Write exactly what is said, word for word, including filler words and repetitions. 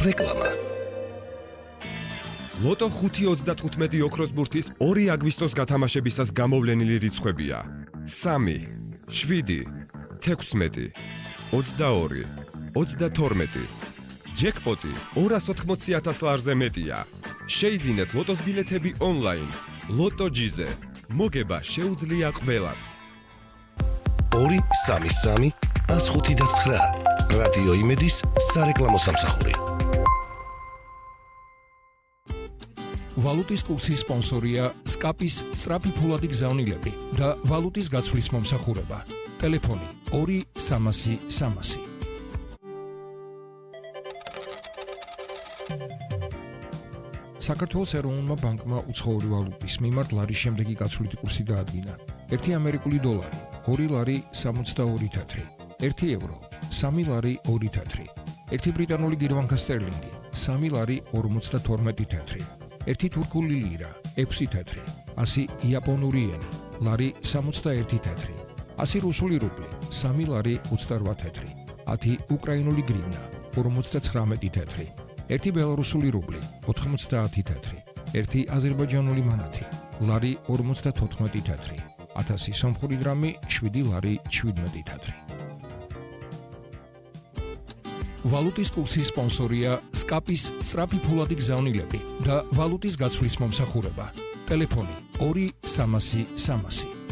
რეკლამა. ლოტო ხუთი ოცდათხუთმეტი ოქროს ბურთის ორი აგვისტოს გათამაშებისას გამოვლენილი რიცხვებია: სამი, შვიდი, თექვსმეტი, ოცდაორი, ოცდათორმეტი. ჯეკპოტი ორას ოთხმოცი ათას ლარზე მეტია. შეიძინეთ ლოტოს ბილეთები ონლაინ. ლოტო ჯიზე. მოგება შეუძლია ყველას. ორი სამი სამი ას ხუთი და ცხრა. რადიო იმედის სარეკლამო სამსახური. ვალუტის კურსის სპონსორია სკაპის სწრაფი ფულადი გზავნილები და ვალუტის გაცვლის მომსახურება. ტელეფონი ორი სამასი სამასი. საქართველოს ეროვნულმა ბანკმა უცხოური ვალუტის მიმართ ლარის შემდეგი გაცვლითი კურსი დაადგინა. ერთი ამერიკული დოლარი, ორი ლარი სამოცდაორი თეთრი, ერთი ევრო, სამი ლარი ორი თეთრი, ერთი ბრიტანული გირვანკა სტერლინგი, სამი ლარი ორმოცდათორმეტი თეთრი, ერთი თურქული ლირა, ექვსი თეთრი, ასი იაპონური იენი, ლარი სამოცდაერთი თეთრი, ასი რუსული რუბლი, სამი ლარი ოცდარვა თეთრი, ათი უკრაინული გრივნა, ორმოცდაცხრამეტი თეთრი, ერთი ბელარუსული რუბლი, ოთხმოცდაათი თეთრი, ერთი აზერბაიჯანული მანათი, ლარი ორმოცდათოთხმეტი თეთრი, ათასი სომხური დრამი, შვიდი ლარი შვიდმეტი თეთრი. ვალუტის კურსის სპონსორია სკაპის სწრაფი ფულადი გზავნილები და ვალუტის გაცვლის მომსახურება. ტელეფონი ორი სამასი სამასი.